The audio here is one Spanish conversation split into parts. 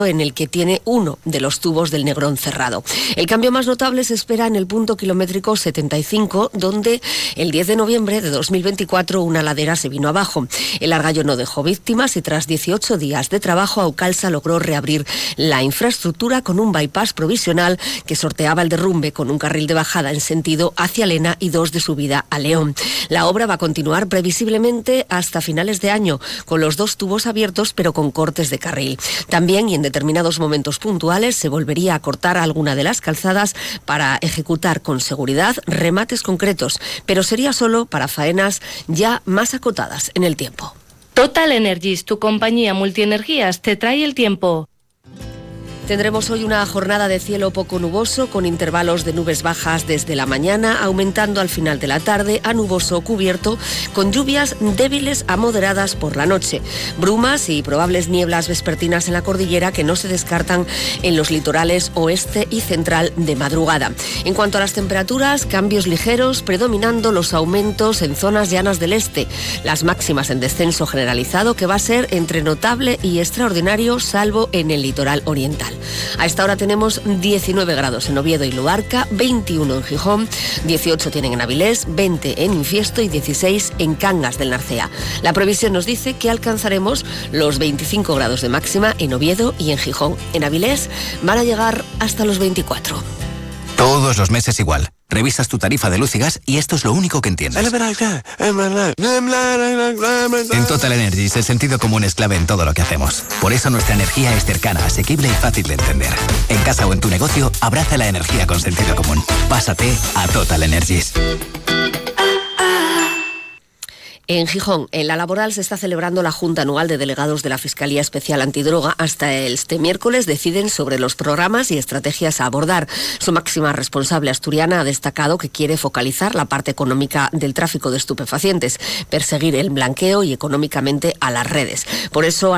en el que tiene uno de los tubos del Negrón cerrado. El cambio más notable se espera en el punto kilométrico 75, donde el 10 de noviembre de 2024 una ladera se vino abajo. El Argallo no dejó víctimas y tras 18 días de trabajo, Aucalsa logró reabrir la infraestructura con un bypass provisional que sorteaba el derrumbe con un carril de bajada en sentido hacia Lena y 2 de subida a León. La obra va a continuar previsiblemente hasta finales de año, con los 2 tubos abiertos pero con cortes de carril. También, y en determinados momentos puntuales, se volvería a cortar alguna de las calzadas para ejecutar con seguridad remates concretos, pero sería solo para faenas ya más acotadas en el tiempo. Total Energies, tu compañía multienergías, te trae el tiempo. Tendremos hoy una jornada de cielo poco nuboso, con intervalos de nubes bajas desde la mañana, aumentando al final de la tarde a nuboso o cubierto, con lluvias débiles a moderadas por la noche. Brumas y probables nieblas vespertinas en la cordillera que no se descartan en los litorales oeste y central de madrugada. En cuanto a las temperaturas, cambios ligeros, predominando los aumentos en zonas llanas del este. Las máximas en descenso generalizado, que va a ser entre notable y extraordinario, salvo en el litoral oriental. A esta hora tenemos 19 grados en Oviedo y Luarca, 21 en Gijón, 18 tienen en Avilés, 20 en Infiesto y 16 en Cangas del Narcea. La previsión nos dice que alcanzaremos los 25 grados de máxima en Oviedo y en Gijón. En Avilés van a llegar hasta los 24. Todos los meses igual. Revisas tu tarifa de luz y gas y esto es lo único que entiendes. En Total Energies el sentido común es clave en todo lo que hacemos. Por eso nuestra energía es cercana, asequible y fácil de entender. En casa o en tu negocio, abraza la energía con sentido común. Pásate a Total Energies. En Gijón, en la laboral, se está celebrando la Junta Anual de Delegados de la Fiscalía Especial Antidroga. Hasta este miércoles deciden sobre los programas y estrategias a abordar. Su máxima responsable asturiana ha destacado que quiere focalizar la parte económica del tráfico de estupefacientes, perseguir el blanqueo y económicamente a las redes. Por eso,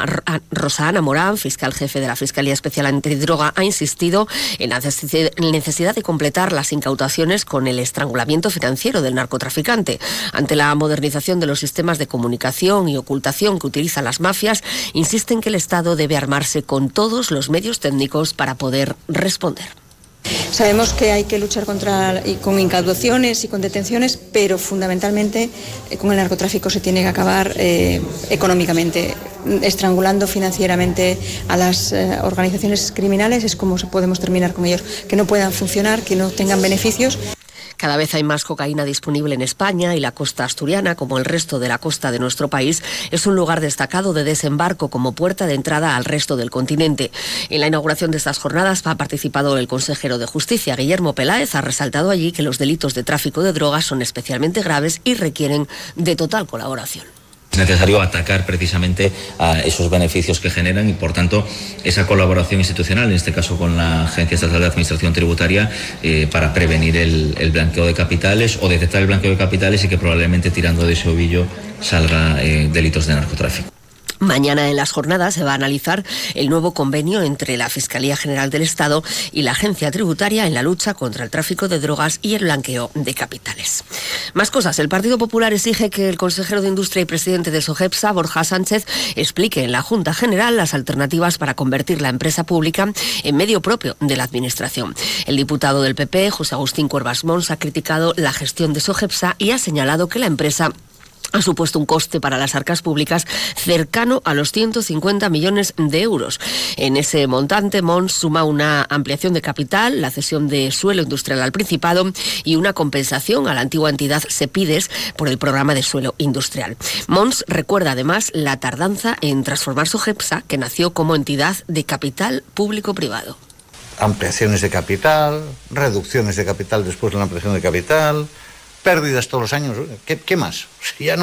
Rosa Ana Morán, fiscal jefe de la Fiscalía Especial Antidroga, ha insistido en la necesidad de completar las incautaciones con el estrangulamiento financiero del narcotraficante. Ante la modernización de los sistemas de comunicación y ocultación que utilizan las mafias, insisten que el Estado debe armarse con todos los medios técnicos para poder responder. Sabemos que hay que luchar con incautaciones y con detenciones, pero fundamentalmente con el narcotráfico se tiene que acabar económicamente, estrangulando financieramente a las organizaciones criminales. Es como podemos terminar con ellos, que no puedan funcionar, que no tengan beneficios. Cada vez hay más cocaína disponible en España y la costa asturiana, como el resto de la costa de nuestro país, es un lugar destacado de desembarco como puerta de entrada al resto del continente. En la inauguración de estas jornadas ha participado el consejero de Justicia, Guillermo Peláez. Ha resaltado allí que los delitos de tráfico de drogas son especialmente graves y requieren de total colaboración. Es necesario atacar precisamente a esos beneficios que generan y, por tanto, esa colaboración institucional, en este caso con la Agencia Estatal de Administración Tributaria, para prevenir el blanqueo de capitales o detectar el blanqueo de capitales y que probablemente tirando de ese ovillo salga delitos de narcotráfico. Mañana en las jornadas se va a analizar el nuevo convenio entre la Fiscalía General del Estado y la Agencia Tributaria en la lucha contra el tráfico de drogas y el blanqueo de capitales. Más cosas. El Partido Popular exige que el consejero de Industria y presidente de SOGEPSA, Borja Sánchez, explique en la Junta General las alternativas para convertir la empresa pública en medio propio de la Administración. El diputado del PP, José Agustín Cuervas Mons, ha criticado la gestión de SOGEPSA y ha señalado que la empresa ha supuesto un coste para las arcas públicas cercano a los 150 millones de euros. En ese montante, Mons suma una ampliación de capital, la cesión de suelo industrial al Principado y una compensación a la antigua entidad Sepides por el programa de suelo industrial. Mons recuerda además la tardanza en transformar SOGEPSA, que nació como entidad de capital público-privado. Ampliaciones de capital, reducciones de capital después de la ampliación de capital, pérdidas todos los años. ¿Qué más? Ya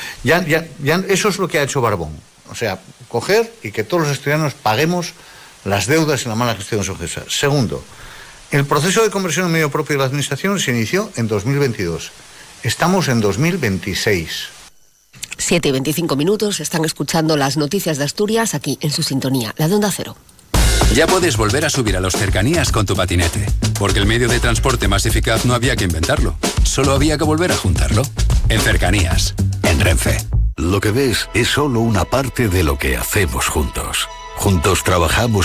eso es lo que ha hecho Barbón. O sea, coger y que todos los estudiantes paguemos las deudas y la mala gestión de SOGEPSA. Segundo, el proceso de conversión en medio propio de la Administración se inició en 2022. Estamos en 2026. 7:25, están escuchando las noticias de Asturias aquí en su sintonía, la de Onda Cero. Ya puedes volver a subir a los cercanías con tu patinete, porque el medio de transporte más eficaz no había que inventarlo, solo había que volver a juntarlo. En Cercanías, en Renfe. Lo que ves es solo una parte de lo que hacemos juntos. Juntos trabajamos